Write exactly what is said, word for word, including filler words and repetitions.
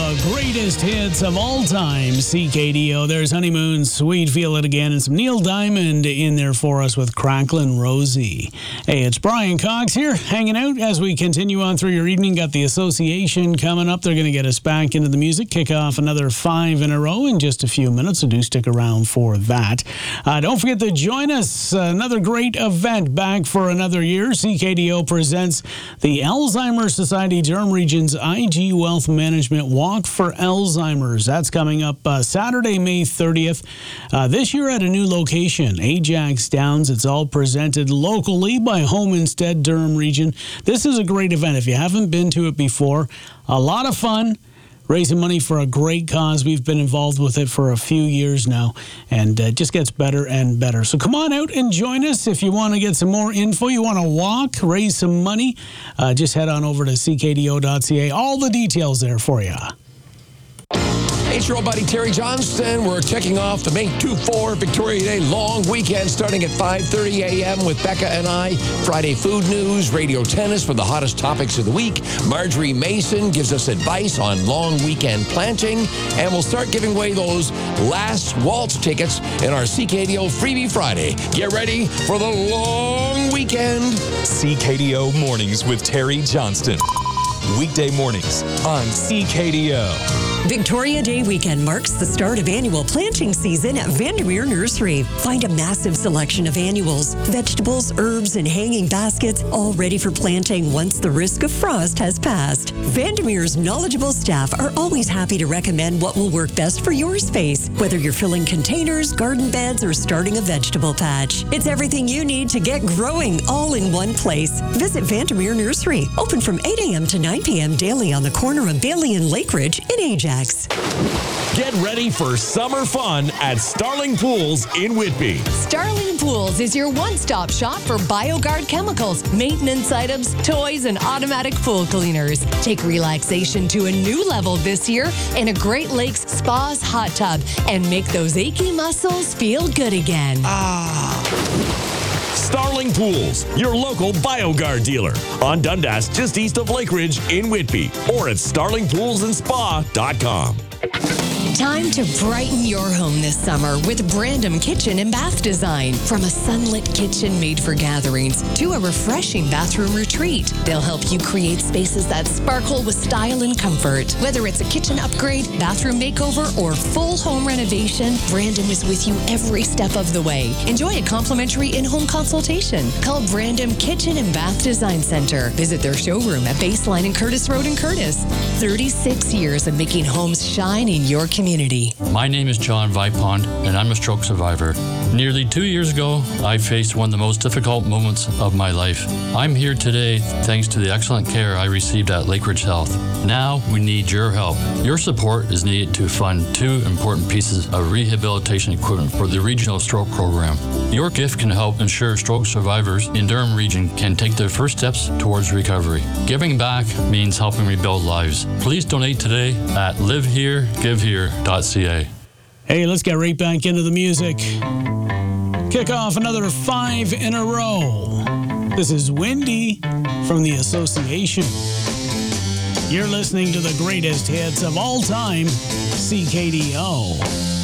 the greatest hits of all time, C K D O. There's Honeymoon, Sweet Feel It Again, and some Neil Diamond in there for us with Cracklin' Rosie. Hey, it's Brian Cox here, hanging out as we continue on through your evening. Got the Association coming up. They're going to get us back into the music, kick off another five in a row in just a few minutes, so do stick around for that. Uh, don't forget to join us. Another great event back for another year. C K D O presents the Alzheimer's Society Durham Region's I G Wealth Management Walk for Alzheimer's. That's coming up uh, Saturday, May thirtieth. Uh, this year at a new location, Ajax Downs. It's all presented locally by Home Instead Durham Region. This is a great event. If you haven't been to it before, a lot of fun. Raising money for a great cause. We've been involved with it for a few years now, and it uh, just gets better and better. So come on out and join us. If you want to get some more info, you want to walk, raise some money, uh, just head on over to c k d o dot c a. All the details there for you. Hey, it's your old buddy Terry Johnston. We're kicking off the May twenty-fourth Victoria Day long weekend starting at five thirty a.m. with Becca and I. Friday food news, radio tennis for the hottest topics of the week. Marjorie Mason gives us advice on long weekend planting. And we'll start giving away those last waltz tickets in our C K D O Freebie Friday. Get ready for the long weekend. C K D O Mornings with Terry Johnston. Weekday mornings on C K D O. Victoria Day weekend marks the start of annual planting season at Vandermeer Nursery. Find a massive selection of annuals, vegetables, herbs, and hanging baskets, all ready for planting once the risk of frost has passed. Vandermeer's knowledgeable staff are always happy to recommend what will work best for your space, whether you're filling containers, garden beds, or starting a vegetable patch. It's everything you need to get growing all in one place. Visit Vandermeer Nursery, open from eight a.m. to nine p.m. daily on the corner of Bailey and Lakeridge in Ajax. Get ready for summer fun at Starling Pools in Whitby. Starling Pools is your one-stop shop for BioGuard chemicals, maintenance items, toys, and automatic pool cleaners. Take relaxation to a new level this year in a Great Lakes Spa's hot tub and make those achy muscles feel good again. Ah. Starling Pools, your local BioGuard dealer on Dundas, just east of Lakeridge in Whitby, or at starling pools and spa dot com. Time to brighten your home this summer with Brandom Kitchen and Bath Design. From a sunlit kitchen made for gatherings to a refreshing bathroom retreat, they'll help you create spaces that sparkle with style and comfort. Whether it's a kitchen upgrade, bathroom makeover, or full home renovation, Brandom is with you every step of the way. Enjoy a complimentary in-home consultation. Call Brandom Kitchen and Bath Design Center. Visit their showroom at Baseline and Curtis Road in Curtis. thirty-six years of making homes shine in your community. My name is John Vipond, and I'm a stroke survivor. Nearly two years ago, I faced one of the most difficult moments of my life. I'm here today thanks to the excellent care I received at Lakeridge Health. Now we need your help. Your support is needed to fund two important pieces of rehabilitation equipment for the Regional Stroke Program. Your gift can help ensure stroke survivors in Durham Region can take their first steps towards recovery. Giving back means helping rebuild lives. Please donate today at live here give here dot c a. Hey, let's get right back into the music. Kick off another five in a row. This is Windy from the Association. You're listening to the greatest hits of all time, C K D O.